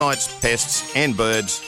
Termites, pests and birds,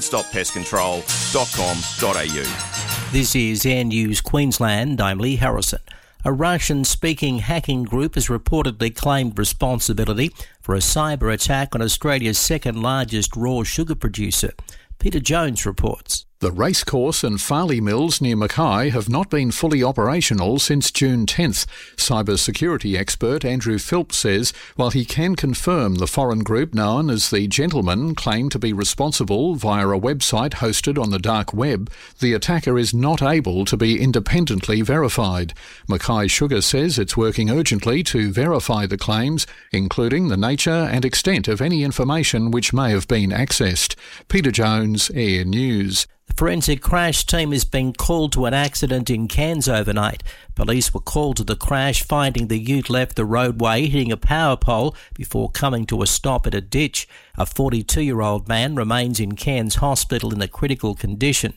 deadstoppestcontrol.com.au. This is Air News Queensland. I'm Lee Harrison. A Russian-speaking hacking group has reportedly claimed responsibility for a cyber attack on Australia's second-largest raw sugar producer. Peter Jones reports. The racecourse and Farley Mills near Mackay have not been fully operational since June 10th. Cybersecurity expert Andrew Philps says while he can confirm the foreign group known as the Gentlemen claimed to be responsible via a website hosted on the dark web, the attacker is not able to be independently verified. Mackay Sugar says it's working urgently to verify the claims, including the nature and extent of any information which may have been accessed. Peter Jones, Air News. The forensic crash team has been called to an accident in Cairns overnight. Police were called to the crash, finding the ute left the roadway, hitting a power pole before coming to a stop at a ditch. A 42-year-old man remains in Cairns Hospital in a critical condition.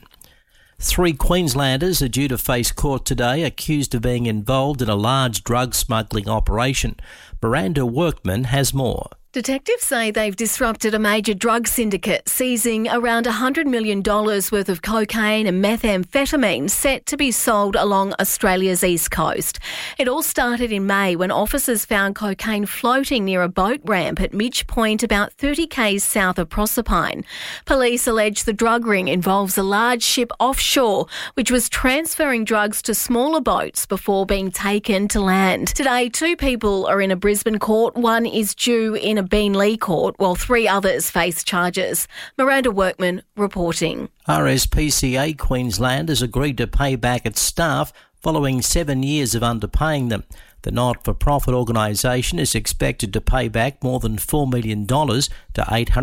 3 Queenslanders are due to face court today, accused of being involved in a large drug smuggling operation. Miranda Workman has more. Detectives say they've disrupted a major drug syndicate, seizing around $100 million worth of cocaine and methamphetamine set to be sold along Australia's east coast. It all started in May when officers found cocaine floating near a boat ramp at Midge Point, about 30 k's south of Proserpine. Police allege the drug ring involves a large ship offshore, which was transferring drugs to smaller boats before being taken to land. Today, 2 people are in a Brisbane court. One is due in a Beenleigh court, while 3 others face charges. Miranda Workman reporting. RSPCA Queensland has agreed to pay back its staff following 7 years of underpaying them. The not-for-profit organisation is expected to pay back more than $4 million to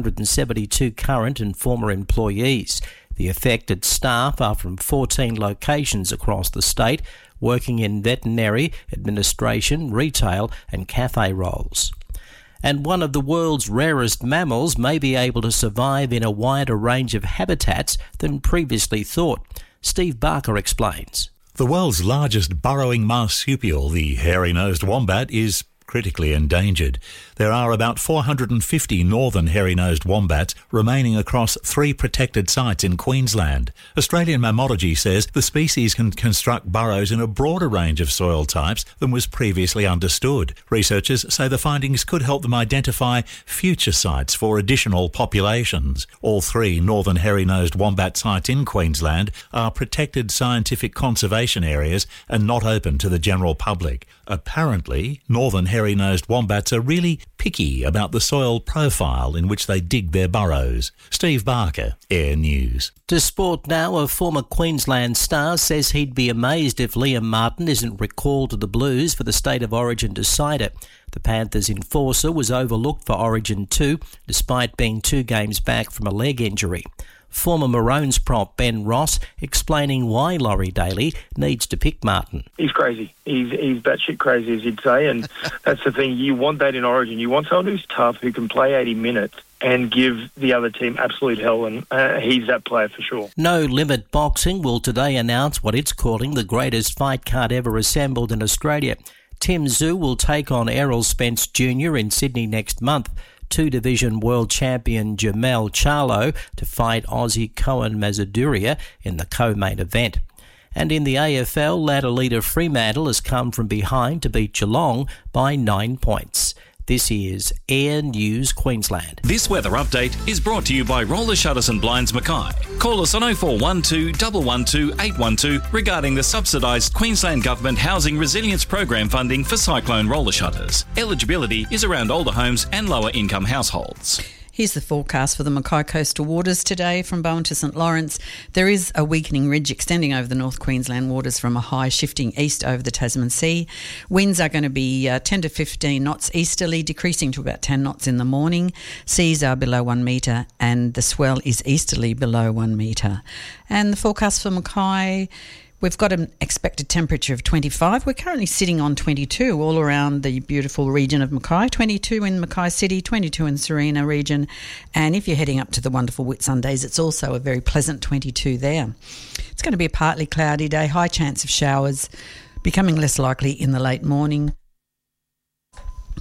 872 current and former employees. The affected staff are from 14 locations across the state, working in veterinary, administration, retail and cafe roles. And one of the world's rarest mammals may be able to survive in a wider range of habitats than previously thought. Steve Barker explains. The world's largest burrowing marsupial, the hairy-nosed wombat, is critically endangered. There are about 450 northern hairy-nosed wombats remaining across 3 protected sites in Queensland. Australian Mammalogy says the species can construct burrows in a broader range of soil types than was previously understood. Researchers say the findings could help them identify future sites for additional populations. All 3 northern hairy-nosed wombat sites in Queensland are protected scientific conservation areas and not open to the general public. Apparently, northern hairy-nosed wombats are really picky about the soil profile in which they dig their burrows. Steve Barker, Air News. To sport now, a former Queensland star says he'd be amazed if Liam Martin isn't recalled to the Blues for the State of Origin decider. The Panthers' enforcer was overlooked for Origin 2, despite being 2 games back from a leg injury. Former Maroons prop Ben Ross explaining why Laurie Daly needs to pick Martin. He's crazy. He's batshit crazy, as you'd say, and that's the thing. You want that in Origin. You want someone who's tough, who can play 80 minutes and give the other team absolute hell, and he's that player for sure. No Limit Boxing will today announce what it's calling the greatest fight card ever assembled in Australia. Tim Tszyu will take on Errol Spence Jr. in Sydney next month. 2-division world champion Jamel Charlo to fight Aussie Cohen Mazaduria in the co-main event. And in the AFL, ladder leader Fremantle has come from behind to beat Geelong by 9 points. This is Air News Queensland. This weather update is brought to you by Roller Shutters and Blinds Mackay. Call us on 0412 112 812 regarding the subsidised Queensland Government Housing Resilience Program funding for cyclone roller shutters. Eligibility is around older homes and lower income households. Here's the forecast for the Mackay coastal waters today from Bowen to St Lawrence. There is a weakening ridge extending over the North Queensland waters from a high shifting east over the Tasman Sea. Winds are going to be 10 to 15 knots easterly, decreasing to about 10 knots in the morning. Seas are below 1 metre and the swell is easterly below 1 metre. And the forecast for Mackay, we've got an expected temperature of 25. We're currently sitting on 22 all around the beautiful region of Mackay. 22 in Mackay City, 22 in Serena region. And if you're heading up to the wonderful Whitsundays, it's also a very pleasant 22 there. It's going to be a partly cloudy day, high chance of showers, becoming less likely in the late morning.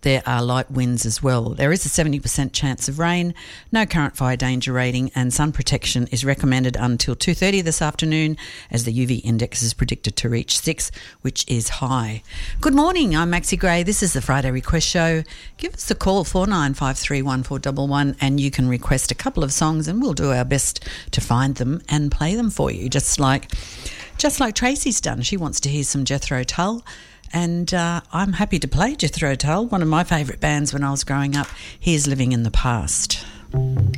there are light winds as well. There is a 70% chance of rain, no current fire danger rating, and sun protection is recommended until 2:30 this afternoon, as the UV index is predicted to reach 6, which is high. Good morning, I'm Maxie Gray. This is the Friday Request Show. Give us a call, 49531411, and you can request a couple of songs and we'll do our best to find them and play them for you, just like Tracy's done. She wants to hear some Jethro Tull. And I'm happy to play Jethro Tull, one of my favourite bands when I was growing up. Here's Living in the Past.